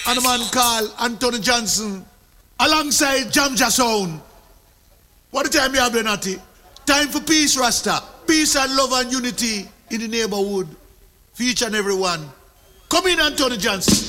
and a man called Anthony Johnson alongside Jamja Sound. What the time you have, Benati? Time for peace, Rasta. Peace and love and unity in the neighborhood for each and every one. Come in, Anthony Johnson.